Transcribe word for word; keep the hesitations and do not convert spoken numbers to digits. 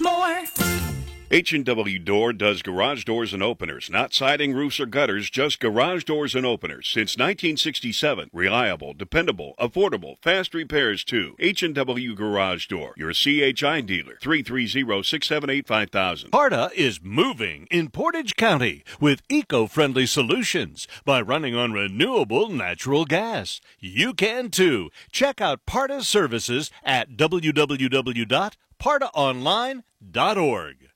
more. H and W Door does garage doors and openers, not siding, roofs, or gutters, just garage doors and openers. Since nineteen sixty-seven, reliable, dependable, affordable, fast repairs too. H and W Garage Door, your C H I dealer, three three zero, six seven eight, five thousand. Parta is moving in Portage County with eco-friendly solutions by running on renewable natural gas. You can too. Check out Parta's services at w w w dot parta online dot org.